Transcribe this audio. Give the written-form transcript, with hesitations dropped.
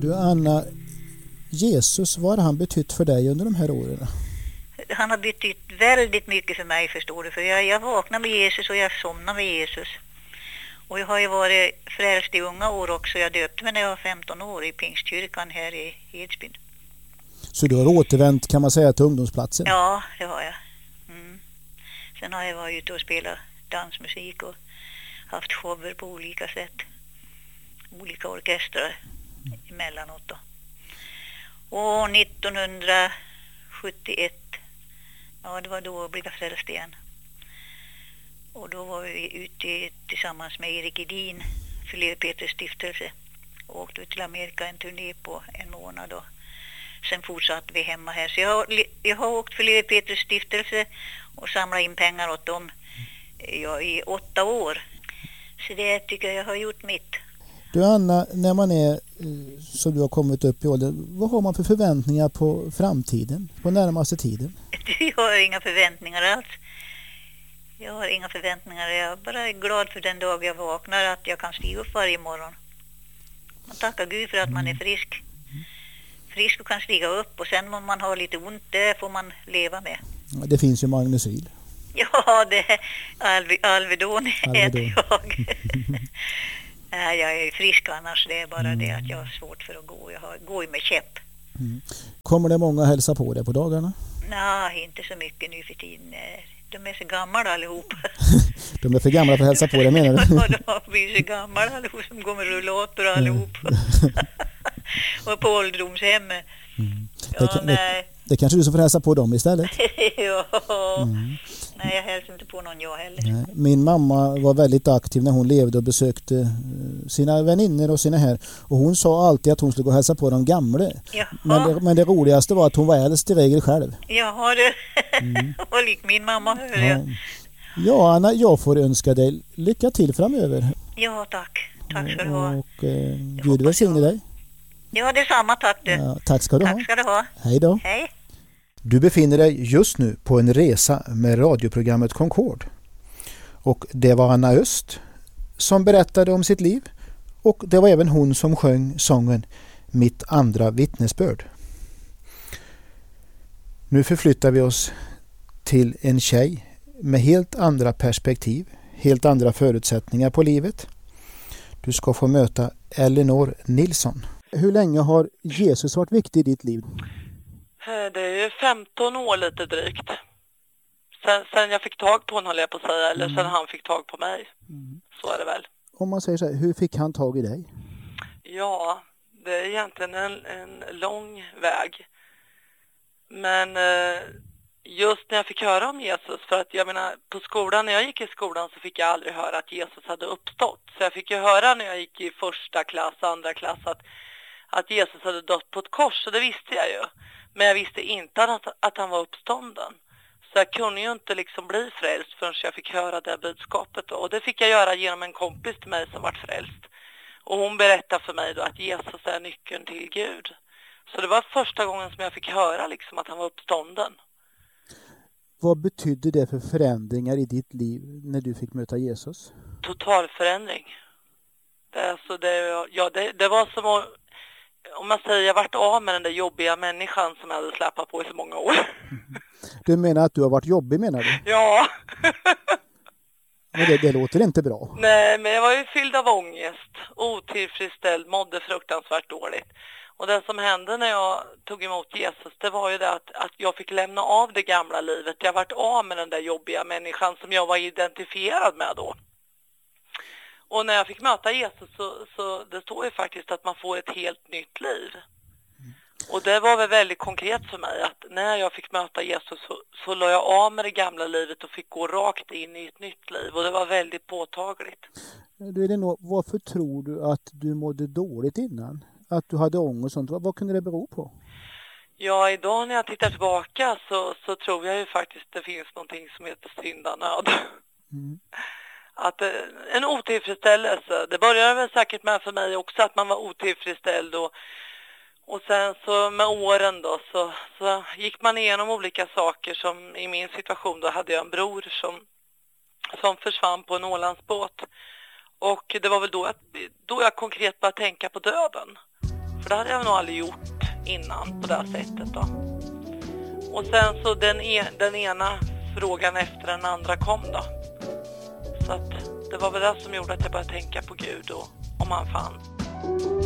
Du Anna, Jesus, vad har han betytt för dig under de här åren? Han har betytt väldigt mycket för mig, förstår du. För jag vaknar med Jesus och jag somnar med Jesus. Och jag har ju varit frälst i unga år också. Jag döpte mig när jag var 15 år i Pingstkyrkan här i Edsbyn. Så du har återvänt, kan man säga, till ungdomsplatsen? Ja, det har jag. Sen har jag varit ute och spelat dansmusik och haft shower på olika sätt. Olika orkestrar emellanåt då. Och 1971, ja det var då jag blev frälst igen. Och då var vi ute tillsammans med Erik Edin för Lewi Pethrus stiftelse. Och åkte till Amerika en turné på en månad då. Sen fortsatte vi hemma här. Så jag har åkt för Lewi Pethrus stiftelse och samlat in pengar åt dem i 8 år. Så det tycker jag har gjort mitt. Du Anna, när man är som du har kommit upp i ålder, vad har man för förväntningar på framtiden, på närmaste tiden? Jag har inga förväntningar alls. Jag har inga förväntningar. Jag är bara glad för den dag jag vaknar att jag kan stiga upp varje morgon. Man tackar Gud för att man är frisk. Frisk och kan stiga upp, och sen om man har lite ont, det får man leva med. Det finns ju Magnecyl. Ja, det är Alvedon äter jag. Nej, jag är frisk annars. Det är bara det att jag har svårt för att gå. Jag går med käpp. Kommer det många hälsa på dig på dagarna? Nej, inte så mycket nu för tiden. De är så gamla allihop. De är för gamla för att hälsa på dig, menar du? Ja, de blir så gamla allihop som går med rullator allihop. Och på ålderdomshemmet. Det kanske du som får hälsa på dem istället? Ja. Nej, jag hälsar inte på någon jag heller. Nej. Min mamma var väldigt aktiv när hon levde och besökte sina vänner och sina här. Och hon sa alltid att hon skulle gå och hälsa på de gamla. Men det roligaste var att hon var äldst i regel själv. Jaha, det var lik min mamma. Ja, Anna, jag får önska dig lycka till framöver. Ja, tack. Tack ska du ha. Och Gud välsigne dig. Ja, det är samma, tack du. Ja, tack ska du ha. Tack ska du ha. Hej då. Hej. Du befinner dig just nu på en resa med radioprogrammet Concord. Och det var Anna Öst som berättade om sitt liv. Och det var även hon som sjöng sången Mitt andra vittnesbörd. Nu förflyttar vi oss till en tjej med helt andra perspektiv, helt andra förutsättningar på livet. Du ska få möta Elinor Nilsson. Hur länge har Jesus varit viktig i ditt liv? Det är 15 år lite drygt. Sen jag fick tag på honom, håller jag på att säga, eller sen han fick tag på mig. Så är det väl. Om man säger så här, hur fick han tag i dig? Ja, det är egentligen en lång väg. Men just när jag fick höra om Jesus, för att jag menar, på skolan, när jag gick i skolan så fick jag aldrig höra att Jesus hade uppstått. Så jag fick ju höra när jag gick i första klass, andra klass att Jesus hade dött på ett kors, så det visste jag ju. Men jag visste inte att han var uppstånden. Så jag kunde ju inte liksom bli frälst förrän jag fick höra det budskapet då. Och det fick jag göra genom en kompis till mig som var frälst. Och hon berättade för mig då att Jesus är nyckeln till Gud. Så det var första gången som jag fick höra liksom att han var uppstånden. Vad betydde det för förändringar i ditt liv när du fick möta Jesus? Total förändring. Det var som att, om man säger, jag varit av med den där jobbiga människan som jag hade släpat på i så många år. Du menar att du har varit jobbig, menar du? Ja. Men det låter inte bra. Nej, men jag var ju fylld av ångest, otillfredsställd, mådde fruktansvärt dåligt. Och det som hände när jag tog emot Jesus, det var ju det att jag fick lämna av det gamla livet. Jag varit av med den där jobbiga människan som jag var identifierad med då. Och när jag fick möta Jesus så det står ju faktiskt att man får ett helt nytt liv. Och det var väl väldigt konkret för mig att när jag fick möta Jesus så la jag av med det gamla livet och fick gå rakt in i ett nytt liv. Och det var väldigt påtagligt. Du Elinor, varför tror du att du mådde dåligt innan? Att du hade ångest och sånt. Vad kunde det bero på? Ja, idag när jag tittar tillbaka så tror jag ju faktiskt det finns någonting som heter syndanöd. Att en otillfredsställelse, det började väl säkert med för mig också att man var otillfredsställd och sen så med åren då så gick man igenom olika saker. Som i min situation då hade jag en bror som försvann på en Ålandsbåt. Och det var väl då jag konkret började tänka på döden. För det hade jag nog aldrig gjort innan på det här sättet då. Och sen så den ena frågan efter den andra kom då. Så att det var väl det som gjorde att jag började tänka på Gud och om han fanns.